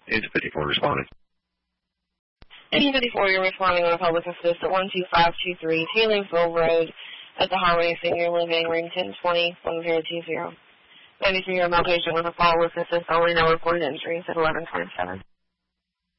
Agent 54 responding. Agent 54, you're responding on a public assist at 12523 Taylorsville Road at the Highway Senior Living, ring 1020 1020. 93-year-old patient with a fall with assist only, no reported injuries at 1127.